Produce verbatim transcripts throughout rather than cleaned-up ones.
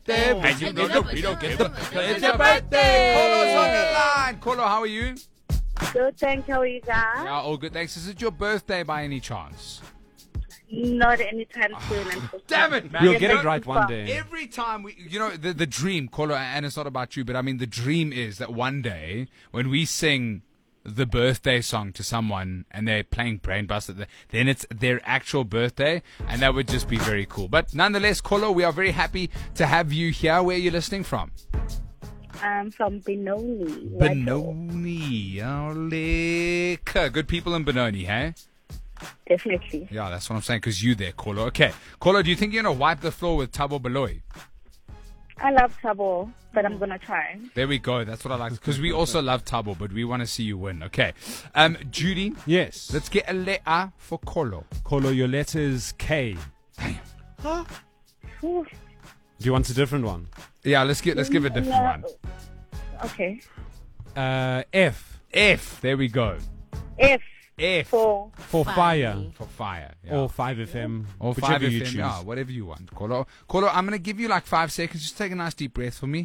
birthday. And you know that we don't get the It's your birthday. Colo's on the line. Colo, how are you? Good, thanks. How are you guys? Yeah, all good, thanks. Is it your birthday by any chance? Not anytime soon. Oh, damn it, man. We'll get it right one day. Every time we, you know, the, the dream, Colo, and it's not about you, but I mean, the dream is that one day when we sing the birthday song to someone and they're playing Brainbuster, then it's their actual birthday, and that would just be very cool. But nonetheless, Colo, we are very happy to have you here. Where are you listening from? I'm from Benoni. Benoni. Oh, lekker. Good people in Benoni, hey? Definitely. Yeah, that's what I'm saying, because you there, Colo. Okay. Colo, do you think you're going to wipe the floor with Thabo Baloyi? I love Thabo, but I'm going to try. There we go. That's what I like. Because we also love Thabo, but we want to see you win. Okay. Um, Judy. Yes. Let's get a letter for Colo. Colo, your letter is K. Ooh. Do you want a different one? Yeah, let's get let's give a different Yeah. one. Okay. Uh, F. F. There we go. F F. for For fire. For fire. Yeah. Or five F M. Or whichever five you F M, choose. yeah, whatever you want. Colo, Colo, I'm going to give you like five seconds. Just take a nice deep breath for me.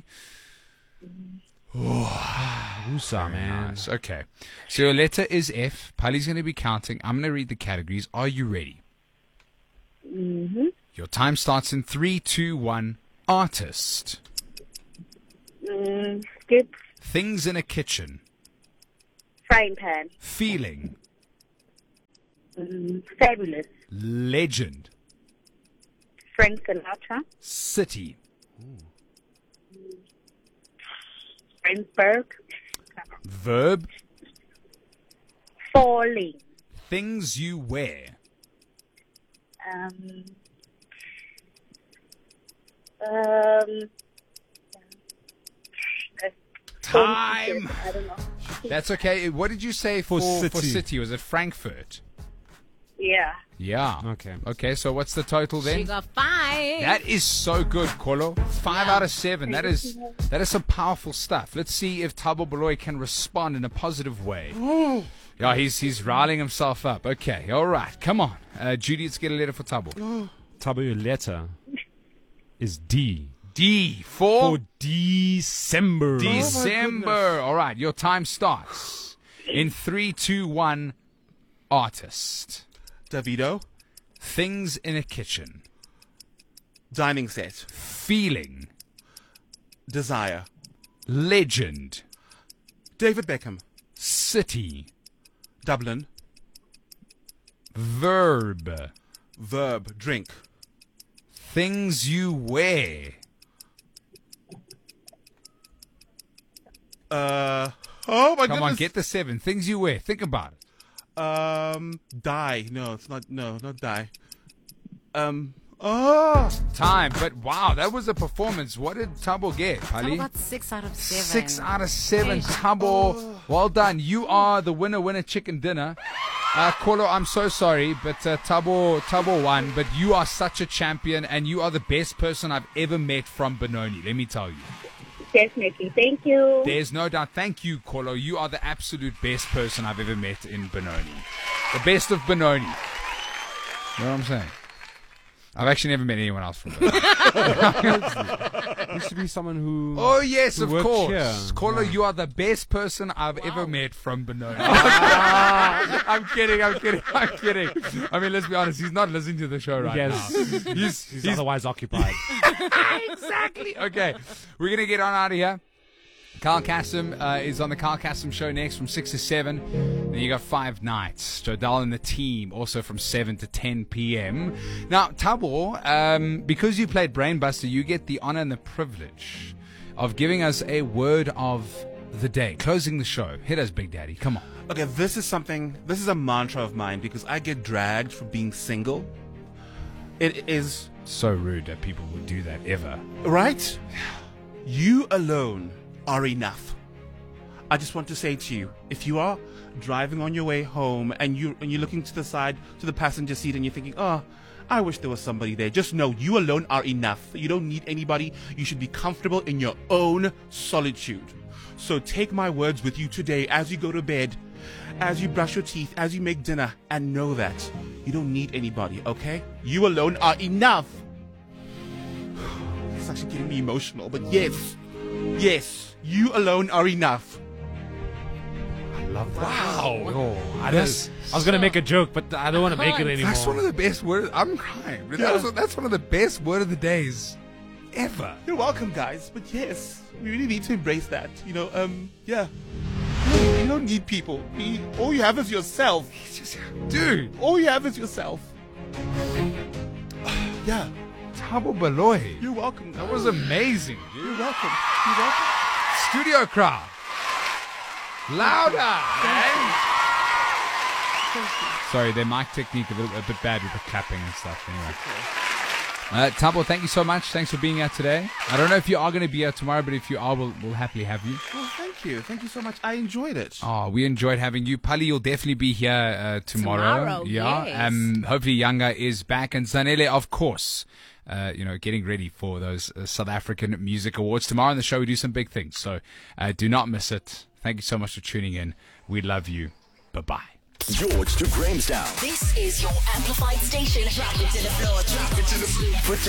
Woosah, man. Nice. Okay. So your letter is F. Pali's going to be counting. I'm going to read the categories. Are you ready? mm-hmm. Your time starts in three, two, one. Artist. mm, skip, Things in a kitchen. frying pan, Feeling. mm, fabulous, Legend. Frank Sinatra, City. Friendsburg, Verb. falling, Things you wear. um, um, Time. I don't know. That's okay. What did you say for, For for city. city? Was it Frankfurt? Yeah. Yeah. Okay. Okay, so what's the total then? She got five. That is so good, Colo. Five Yeah. out of seven. That is that is some powerful stuff. Let's see if Thabo Baloyi can respond in a positive way. Yeah, he's he's riling himself up. Okay, all right. Come on. Uh, Judy, let's get a letter for Thabo. Thabo, your letter is D. D for For December. December. All right, your time starts in three, two, one. Artist. Davido, Things in a kitchen. dining set, Feeling. desire, Legend. David Beckham, City. Dublin, Verb. verb, drink, Things you wear. uh, oh my Come goodness. on, get the seven. Things you wear. Think about it. Um, die. No, it's not. No, not die. Um. Oh. Time. But wow, that was a performance. What did Thabo get, How Pali? about six out of seven? Six out of seven. Eish. Thabo, well done. You are the winner, winner chicken dinner. Uh, Kolo, I'm so sorry, but uh, Thabo, Thabo won. But you are such a champion, and you are the best person I've ever met from Benoni. Let me tell you. Definitely. Thank you. There's no doubt. Thank you, Kolo. You are the absolute best person I've ever met in Benoni. The best of Benoni. You know what I'm saying? I've actually never met anyone else from Benoni. Used to be someone who. Oh, yes, who of worked course. here. Kolo, Yeah. you are the best person I've ever met from Benoni. I'm kidding, I'm kidding, I'm kidding. I mean, let's be honest, he's not listening to the show right Yes. now. He's, He's, he's otherwise occupied. exactly. Okay, we're going to get on out of here. Carl Kassem uh, is on the Carl Kassem show next from six to seven. Then you got Five Nights. Jodal and the team also from seven to ten p.m. Now, Thabo, um, because you played Brainbuster, you get the honor and the privilege of giving us a word of the day. Closing the show. Hit us, Big Daddy. Come on. Okay, this is something. This is a mantra of mine because I get dragged for being single. It is So rude that people would do that ever. right. You alone are enough. I just want to say to you, if you are driving on your way home and you and you're looking to the side to the passenger seat and you're thinking, oh, I wish there was somebody there. Just know you alone are enough. You don't need anybody. You should be comfortable in your own solitude. So take my words with you today as you go to bed, as you brush your teeth, as you make dinner, and know that you don't need anybody, okay? You alone are enough. It's actually getting me emotional. But yes, yes, you alone are enough. I love that. Wow. Oh, I, That's- just, I was gonna make a joke, but I don't want to make it anymore. That's one of the best words. I'm crying. But Yeah. that was, that's one of the best word of the days ever. You're welcome, guys. But yes, we really need to embrace that. You know, um, yeah. You don't, you don't need people. You, all you have is yourself. It's just, dude, All you have is yourself. Yeah. Thabo Baloyi. You're welcome. That was amazing, dude. You're welcome. You're welcome. Studio crowd. Louder, man. Sorry, their mic technique a, little, a bit bad with the clapping and stuff. Anyway. Uh, Thabo, thank you so much. Thanks for being here today. I don't know if you are going to be here tomorrow, but if you are, we'll, we'll happily have you. Well, thank you. Thank you so much. I enjoyed it. Oh, we enjoyed having you. Pali, you'll definitely be here uh, tomorrow. Tomorrow, yeah. yes. Um, hopefully Yanga is back. And Zanele, of course, uh, you know, getting ready for those uh, South African Music Awards. Tomorrow on the show, we do some big things. So uh, do not miss it. Thank you so much for tuning in. We love you. Bye-bye. George to Grahamstown. This is your amplified station. Drop it to the floor. Drop it to the floor. For